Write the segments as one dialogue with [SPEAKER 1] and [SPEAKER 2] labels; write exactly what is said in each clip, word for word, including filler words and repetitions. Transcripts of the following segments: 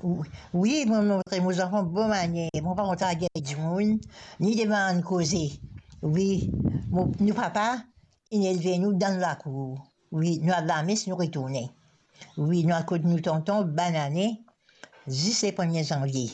[SPEAKER 1] Oui, moi, montrer mes enfants bonne manière. Mon pas monter à guerre du monde, ni devant une causer. Oui, mon, nous papa, il élevait nous dans la cour. Oui, nous à la messe, nous retournons. Oui, nous à côté nous tonton, banané, jusqu'au premier janvier.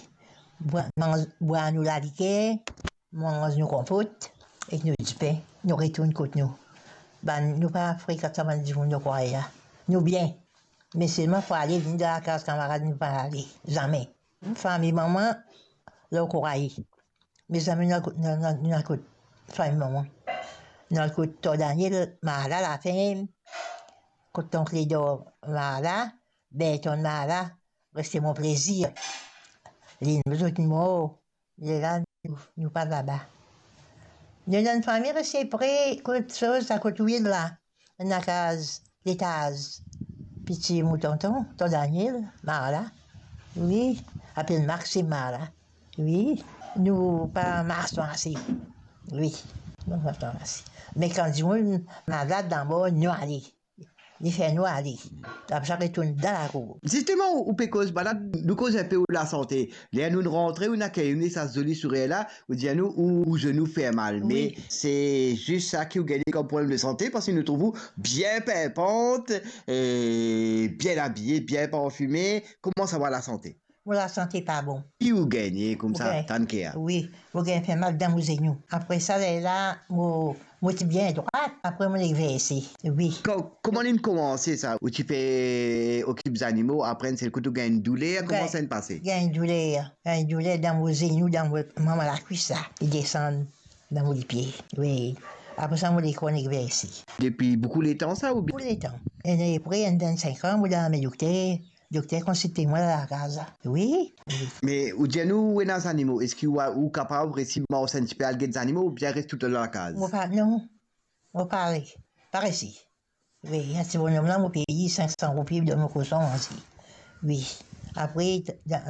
[SPEAKER 1] Boire nous la liqueur, mange nous compote, et nous du pain, nous retournons côté nous. Ben, nous pas fréquemment du monde, nous croyons. Nous bien. Mais seulement il faut aller venir de la case camarade, nous pas aller. Jamais. Famille, maman, là, croyez. Mes amis, nous avons côté famille, maman. Nous avons côté toi, Daniel, Mala, la femme, côté ton clé d'or, Mala, Béton, Mala, restez mon plaisir. Les autres mots, les là, nous, nous pas là-bas. Nous avons une famille restée près, côté chose, à côté de là, dans la case, l'étage. Petit mon tonton, ton Daniel, Mara, oui, appelle Maxime Mara, oui, nous pas marchons assez, oui, nous marchons assez. Mais quand du monde, malade dans le nous aller, il fait nous aller, après retourne dans la cour.
[SPEAKER 2] Justement, ou peut cause balade, nous cause un peu de la santé. Les nous rentrer, on a qu'à ça se jolie sur elle là, ou dire nous où je nous fait mal. Mais c'est juste ça qui vous gagne comme problème de santé parce que nous trouvons bien pimpante, et bien habillée, bien parfumée. Comment ça va la santé?
[SPEAKER 1] Pour la santé pas bon.
[SPEAKER 2] Qui vous gagne comme ça, tant qu'il y a?
[SPEAKER 1] Oui, vous gagnez fait mal dans vos genoux. Après ça, là, moi, moi, tu bien droite. Après, moi, je vais essayer. Oui.
[SPEAKER 2] Comment on commence ça? Où tu fais occuper des animaux, après, c'est le coup de gagner une douleur. Comment ça se passe?
[SPEAKER 1] Gagne une douleur. Gagne une douleur dans vos genoux, dans vos. Maman, la cuisse, ça. Il descend dans vos pieds. Oui. Après ça, moi, les chroniques vais ici.
[SPEAKER 2] Depuis beaucoup de temps, ça ou bien?
[SPEAKER 1] Beaucoup de temps. Et après, en vingt-cinq ans, moi, dans mes docteurs. Docteur, consultez-moi dans la case. Oui.
[SPEAKER 2] Mais, où dit nous, où est les animaux? Est-ce que vous êtes capable de réciter un petit peu des animaux ou bien reste tout dans la case?
[SPEAKER 1] Moi, pas, non. Moi, pas, pas ici. Oui, à ce moment-là, mon pays, cinq cents roupies de mon cochon aussi. Oui. Après,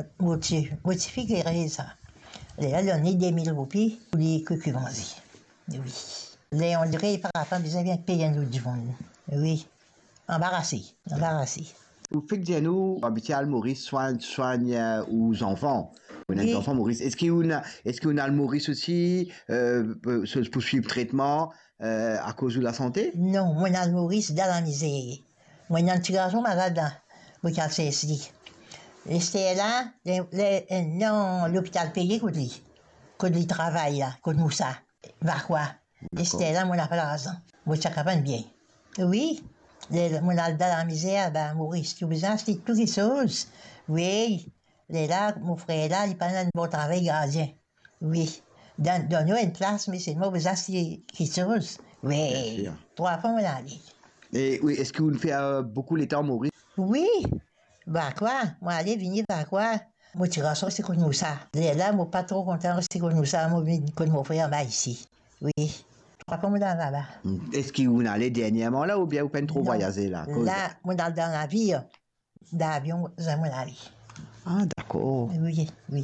[SPEAKER 1] motifier ça. Là, on a deux mille roupies pour les cucumanzi. Oui. Là, on dirait, par rapport, ils viennent payer un autre du monde. Oui. Embarrassé. Embarrassé.
[SPEAKER 2] Vous faites que nous, habituellement, Maurice soigne, soigne euh, aux enfants. On a des enfants, Maurice. Est-ce qu'on a, est-ce qu'on a le Maurice aussi, euh, pour suivre le traitement, euh, à cause de la santé?
[SPEAKER 1] Non, moi, on a le Maurice dans la misère. Moi, on a un petit garçon malade, moi, qui a fait ici. Et c'était là, les, les, non, l'hôpital payé, quand il, quand il travaille là, quand Moussa, va quoi. Et c'était là, moi, on a pas l'argent. Moi, ça capable bien. Oui. Les, mon dans la misère, ben, Maurice, tu besoin, c'est toutes les choses. Oui. Les là, mon frère là, il parle d'un bon travail gardien. Oui. Donne, donne-nous une place, mais c'est moi, besoin, c'est quelque chose. Oui. Trois fois, on a dit.
[SPEAKER 2] Et oui, est-ce que vous faites euh, beaucoup les temps, Maurice?
[SPEAKER 1] Oui. Bah quoi? Moi, allez, venir, bah quoi? Moi, tu rassembles, c'est comme nous ça. Les là, moi, pas trop content, c'est comme nous ça. Moi, comme mon frère, bah, ici. Oui. Là-bas.
[SPEAKER 2] Est-ce que vous allez dernièrement là ou bien vous pouvez trop voyager là?
[SPEAKER 1] Là, moi, dans, dans la vie, d'avion, j'aime aller.
[SPEAKER 2] Ah, d'accord.
[SPEAKER 1] Oui, oui.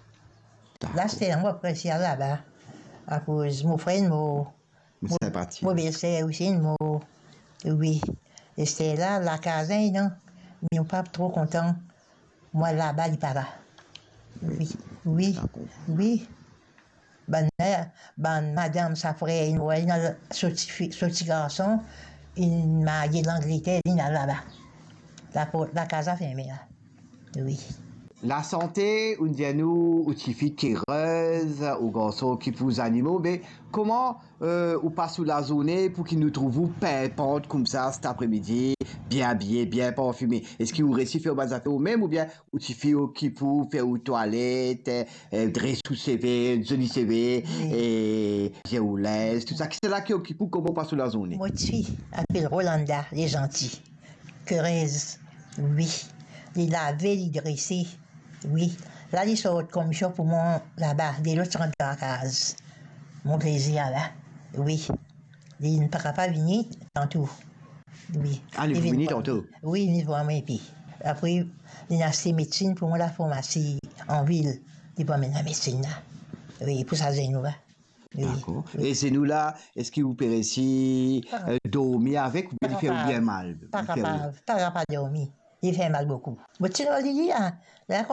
[SPEAKER 1] Là, c'était moi apprécié là-bas. À cause mon frère, mon.
[SPEAKER 2] C'est parti.
[SPEAKER 1] Mon belle aussi, mon. Oui. Et c'était là, la caserne, non? Mais on pas trop content. Moi, là-bas, il part. Oui, oui, oui. Ben, ben, madame, sa frère, il y a ce petit garçon, il m'a dit l'Angleterre, il est là-bas. La, la casa fermée, là. Oui.
[SPEAKER 2] La santé, on dit à nous, ou qui fait heureuse, ou garçon qui pousse animaux, mais comment euh, on passe sous la journée pour qu'ils nous trouvent pimpante comme ça cet après-midi, bien habillé, bien parfumé? Est-ce que vous réussissez à faire des affaires au même ou bien ou tu fais qui pour faire aux toilettes, euh, dresser sous C V, joli C V, oui. Et j'ai ou l'aise, tout ça? C'est là qui occupe comment on passe sous la journée?
[SPEAKER 1] Moi, tu appelle Rolanda, les gentils. Queresse, oui. Les laver, les dresser. Oui, là, ils sont autre commission pour moi, là-bas. Les autres sont dans la case. Mon plaisir, là. Oui. Ils ne pourront pas venir tantôt. Oui.
[SPEAKER 2] Ah, ils vont venir tantôt?
[SPEAKER 1] Oui, ils vont voir mes pieds. Après, il y a ces médecines pour moi, la pharmacie en ville. Ils vont amener la médecine, là. Oui, pour ça, c'est nous, là.
[SPEAKER 2] Oui. D'accord. Oui. Et c'est nous, là, est-ce que vous pouvez ici euh, dormir avec ou bien il fait bien mal?
[SPEAKER 1] Pas capable, pas capable de dormir. Il fait mal beaucoup. Mais tu l'as dit, là,